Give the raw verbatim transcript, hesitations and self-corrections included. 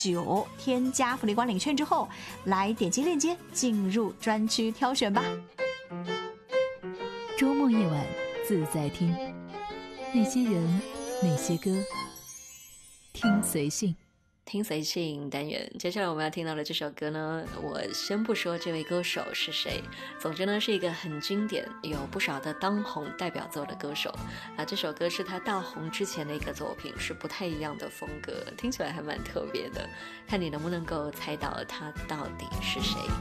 九，添加福利管理券之后，来点击链接进入专区挑选吧。 周末夜晚自在听，那些人，那些歌，听随性。 听随性单元，接下来我们要听到的这首歌呢，我先不说这位歌手是谁，总之呢是一个很经典，有不少的当红代表作的歌手啊。这首歌是他大红之前的一个作品，是不太一样的风格，听起来还蛮特别的，看你能不能够猜到他到底是谁。